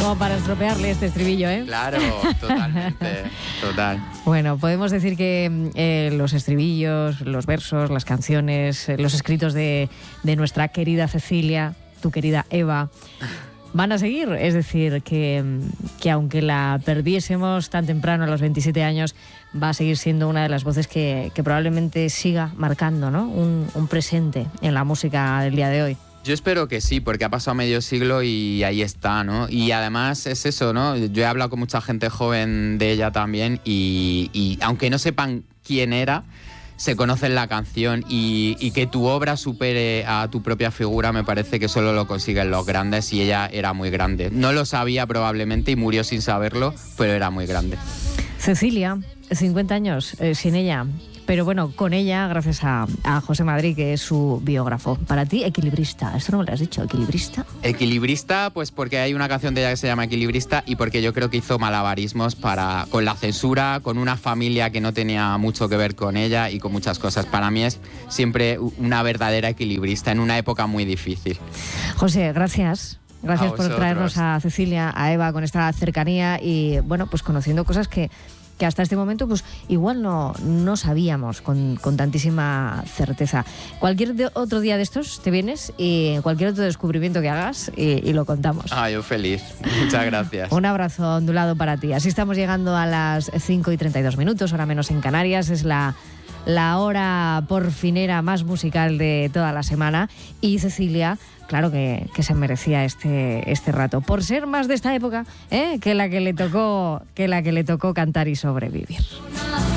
como para estropearle este estribillo, ¿eh? Claro, totalmente, total. Bueno, podemos decir que los estribillos, los versos, las canciones, los escritos de nuestra querida Cecilia, tu querida Eva, van a seguir. Es decir, que aunque la perdiésemos tan temprano, a los 27 años, va a seguir siendo una de las voces que probablemente siga marcando, ¿no? un presente en la música del día de hoy. Yo espero que sí, porque ha pasado medio siglo y ahí está, ¿no? Y además es eso, ¿no? Yo he hablado con mucha gente joven de ella también y aunque no sepan quién era, se conocen la canción y que tu obra supere a tu propia figura, me parece que solo lo consiguen los grandes, y ella era muy grande. No lo sabía probablemente y murió sin saberlo, pero era muy grande. Cecilia, 50 años sin ella, pero bueno, con ella, gracias a José Madrid, que es su biógrafo. Para ti, equilibrista. Esto no me lo has dicho, ¿equilibrista? Equilibrista, pues porque hay una canción de ella que se llama Equilibrista y porque yo creo que hizo malabarismos con la censura, con una familia que no tenía mucho que ver con ella y con muchas cosas. Para mí es siempre una verdadera equilibrista en una época muy difícil. José, gracias. Gracias por traernos a Cecilia, a Eva, con esta cercanía y, bueno, pues conociendo cosas que hasta este momento pues igual no sabíamos con tantísima certeza. Cualquier otro día de estos te vienes y cualquier otro descubrimiento que hagas y lo contamos. Yo feliz. Muchas gracias. Un abrazo ondulado para ti. Así estamos llegando a las 5:32, hora menos en Canarias. Es la hora porfinera más musical de toda la semana y Cecilia, claro que se merecía este rato, por ser más de esta época, que la que le tocó cantar y sobrevivir.